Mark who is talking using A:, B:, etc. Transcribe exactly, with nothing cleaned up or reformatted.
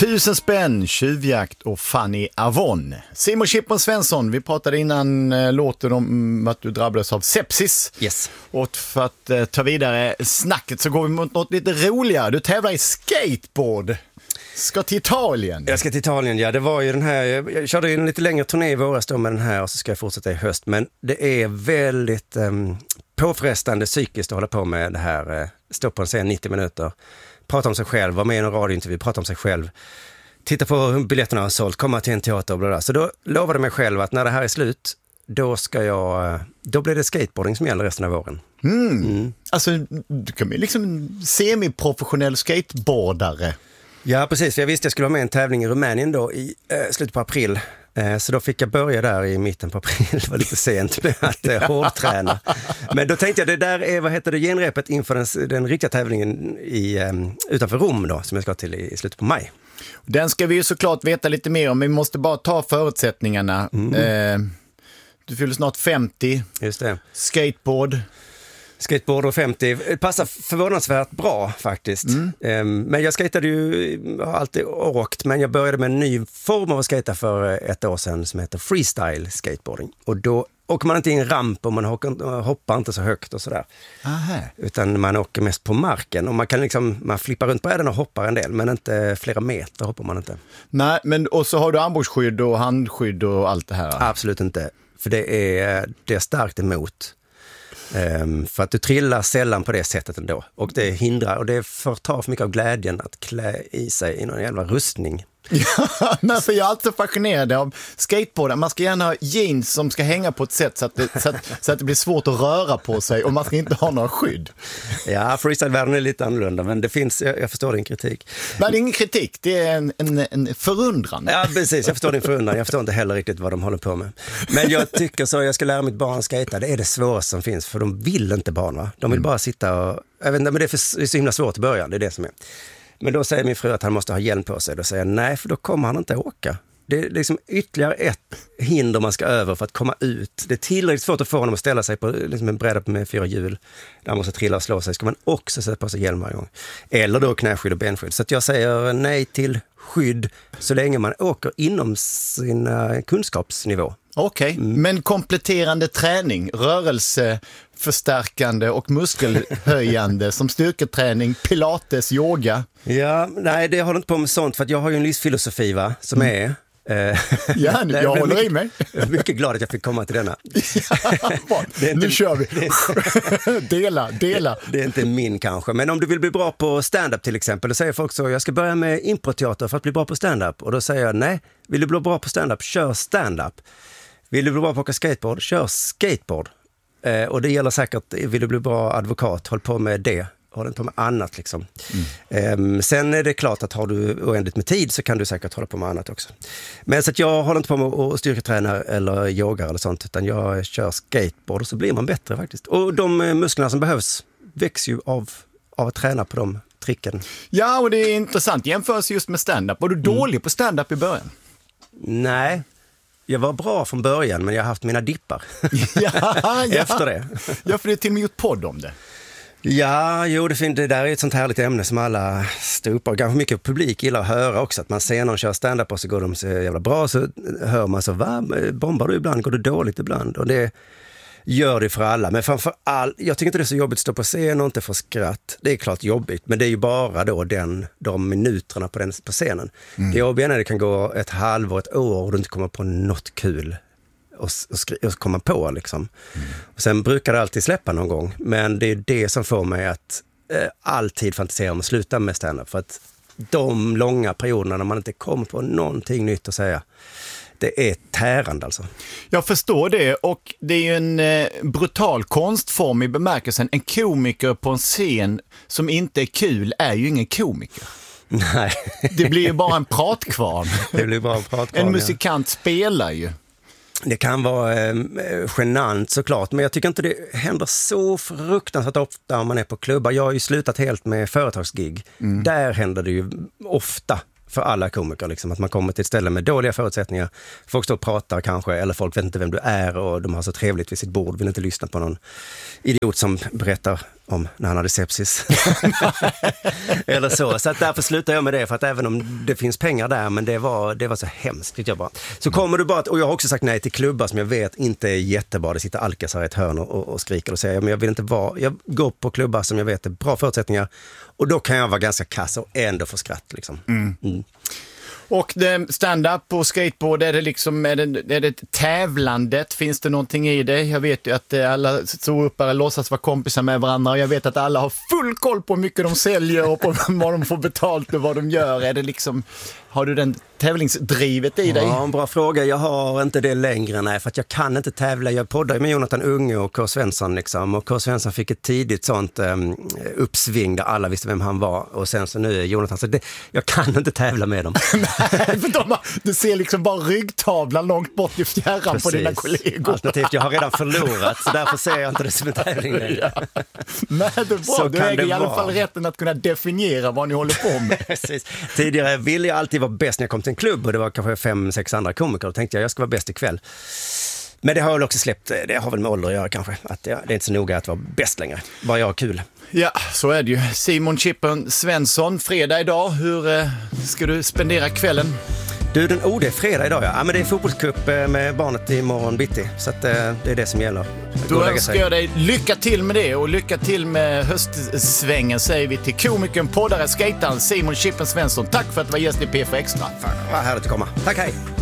A: Tusen spänn, tjuvjakt och Fanny Avon. Simon Chippen Svensson, vi pratade innan eh, låten om att du drabbades av sepsis.
B: Yes.
A: Och för att eh, ta vidare snacket så går vi mot något lite roligare. Du tävlar i skateboard. Ska till Italien.
B: Jag ska till Italien, ja. Det var ju den här, jag körde ju en lite längre turné i våras då med den här och så ska jag fortsätta i höst. Men det är väldigt um, påfrestande psykiskt att hålla på med det här. Uh, stå på en scen nittio minuter. Prata om sig själv, vara med i en radiointervju, prata om sig själv. Titta på hur biljetterna har sålt, komma till en teater och bla bla. Så då lovade jag mig själv att när det här är slut, då ska jag, då blir det skateboarding som gäller resten av våren.
A: Mm.
B: Mm.
A: Alltså, du kan bli liksom semiprofessionell skateboardare.
B: Ja, precis. Jag visste jag skulle vara med i en tävling i Rumänien då i eh, slutet på april. Eh, så då fick jag börja där i mitten på april. Det var lite sent med att eh, hårdträna. Men då tänkte jag, det där är, vad heter det, genrepet inför den, den riktiga tävlingen i, eh, utanför Rom då, som jag ska till i, i slutet på maj.
A: Den ska vi ju såklart veta lite mer om, men vi måste bara ta förutsättningarna. Mm. Eh, du fyller snart femtio.
B: Just det.
A: Skateboard.
B: Skateboard och femtio passar förvånansvärt bra faktiskt. Mm. Men jag skatade ju, har alltid åkt, men jag började med en ny form av att skata för ett år sedan som heter freestyle skateboarding. Och då åker man inte i en ramp och man hoppar inte så högt och sådär.
A: Aha.
B: Utan man åker mest på marken och man kan liksom, man flippar runt brädan och hoppar en del, men inte flera meter hoppar man inte.
A: Nej, men och så har du armbågsskydd och handskydd och allt det här?
B: Absolut inte, för det är, det är starkt emot. Um, för att du trillar sällan på det sättet ändå. Och det hindrar, och det förtar för mycket av glädjen att klä i sig i någon jävla rustning.
A: Ja, nej, för jag är alltid fascinerad av skateboarden. Man ska gärna ha jeans som ska hänga på ett sätt så att, det, så, att, så att det blir svårt att röra på sig, och man ska inte ha några skydd.
B: Ja, freestyle-världen är lite annorlunda, men det finns, jag, jag förstår din kritik.
A: Men det är ingen kritik, det är en, en, en förundran.
B: Ja, precis, jag förstår din förundran. Jag förstår inte heller riktigt vad de håller på med. Men jag tycker så, jag ska lära mitt barn skata, det är det svåraste som finns, för de vill inte barn, va? De vill mm. bara sitta och, jag vet inte, men det är, för, det är så himla svårt i början, det är det som är. Men då säger min fru att han måste ha hjälm på sig. Då säger jag nej, för då kommer han inte åka. Det är liksom ytterligare ett hinder man ska över för att komma ut. Det är tillräckligt svårt att få honom att ställa sig på liksom en bräda med fyra hjul. Där han måste trilla och slå sig. Ska man också sätta på sig hjälm varje gång. Eller då knäskydd och benskydd. Så att jag säger nej till skydd så länge man åker inom sin uh, kunskapsnivå.
A: Okej, okay. mm. Men kompletterande träning, rörelseförstärkande och muskelhöjande som styrketräning, pilates, yoga.
B: Ja, nej, det håller inte på med sånt, för att jag har ju en livsfilosofi, va, som mm. är... Eh,
A: ja, jag håller
B: mycket,
A: i mig.
B: Jag är mycket glad att jag fick komma till denna.
A: Ja, inte, nu kör vi. Det är, dela, dela.
B: Det, det är inte min kanske, men om du vill bli bra på stand-up till exempel, då säger folk så, jag ska börja med improteater för att bli bra på stand-up. Och då säger jag, nej, vill du bli bra på stand-up, kör stand-up. Vill du bli bra på att åka skateboard, kör skateboard. Eh, och det gäller säkert, vill du bli bra advokat, håll på med det. Håll inte på med annat liksom. Mm. Eh, sen är det klart att har du oändligt med tid så kan du säkert hålla på med annat också. Men så att jag håller inte på med att styrketräna eller yoga eller sånt, utan jag kör skateboard och så blir man bättre faktiskt. Och de musklerna som behövs växer ju av, av att träna på de tricken.
A: Ja, och det är intressant. Jämförs just med stand-up. Var du mm. dålig på stand-up i början?
B: Nej. Jag var bra från början, men jag har haft mina dippar
A: ja, ja.
B: efter det.
A: Ja, för det är till och med gjort podd om det.
B: Ja, jo, det, fin- det där är ett sånt härligt ämne som alla stupar. Ganska mycket publik gillar att höra också. Att man ser någon köra stand-up och så går de så jävla bra. Så hör man så, va? Bombar du ibland? Går det dåligt ibland? Och det gör det för alla. Men framför allt, jag tycker inte det är så jobbigt att stå på scen och inte få skratt. Det är klart jobbigt, men det är ju bara då den, de minuterna på, den, på scenen. Mm. Det jobbiga när det kan gå ett halvår, ett år och du inte kommer på något kul och, och, skri- och komma på liksom. Mm. Och sen brukar det alltid släppa någon gång, men det är det som får mig att eh, alltid fantisera om att sluta med stand-up. För att de långa perioderna när man inte kommer på någonting nytt att säga, det är tärande alltså. Jag
A: förstår det, och det är ju en eh, brutal konstform i bemärkelsen. En komiker på en scen som inte är kul är ju ingen komiker.
B: Nej.
A: Det blir ju bara en pratkvarn.
B: Det blir bara en pratkvarn.
A: En musikant ja. spelar ju.
B: Det kan vara eh, genant såklart, men jag tycker inte det händer så fruktansvärt ofta om man är på klubbar. Jag har ju slutat helt med företagsgig. Mm. Där händer det ju ofta för alla komiker, liksom, att man kommer till ett ställe med dåliga förutsättningar. Folk står och pratar kanske, eller folk vet inte vem du är och de har så trevligt vid sitt bord, vill inte lyssna på någon idiot som berättar om när han hade sepsis. Eller så. Så att därför slutar jag med det, för att även om det finns pengar där, men det var, det var så hemskt, tyckte jag bara. Så kommer du bara, att, och jag har också sagt nej till klubbar som jag vet inte är jättebra. Det sitter alkasar i ett hörn och, och skriker och säger, men jag vill inte vara, jag går på klubbar som jag vet är bra förutsättningar, och då kan jag vara ganska kass och ändå få skratt liksom. Mm. Mm.
A: Och stand-up på skateboard, är det liksom, är det, är det tävlandet? Finns det någonting i det? Jag vet ju att alla ståuppare låtsas vara kompisar med varandra, och jag vet att alla har full koll på hur mycket de säljer och på vad de får betalt och vad de gör. Är det liksom, har du den tävlingsdrivet i dig?
B: Ja, en bra fråga. Jag har inte det längre, nej, för att jag kan inte tävla. Jag poddar med Jonathan Unge och K. Svensson liksom, och K. Svensson fick ett tidigt sånt um, uppsving där alla visste vem han var, och sen så nu är Jonathan, så det, jag kan inte tävla med dem.
A: Nej, för de har, du ser liksom bara ryggtavlan långt bort i fjärran. Precis. På dina kollegor.
B: Alternativt, jag har redan förlorat, så därför ser jag inte det som en tävling längre.
A: Ja. Men det är bra, så du äger i alla fall rätten att kunna definiera vad ni håller på med.
B: Precis. Tidigare ville jag alltid vara bäst när jag kom till en klubb, och det var kanske fem, sex andra komiker, och tänkte jag jag ska vara bäst ikväll. Men det har jag också släppt, det har väl med ålder att göra kanske, att det är inte så noga att vara bäst längre, bara jag har kul.
A: Ja, så är det ju. Simon Chippen Svensson, fredag idag, hur eh, ska du spendera kvällen?
B: Du, den, oh, det är fredag idag, ja. Ja, men det är fotbollscup med barnet imorgon bitti, så att, eh, det är det som gäller.
A: Då önskar jag dig lycka till med det, och lycka till med höstsvängen, säger vi till komikern, poddare, skataren Simon Chippen Svensson. Tack för att du var gäst i P F Extra.
B: Fan, vad härligt att komma. Tack, hej!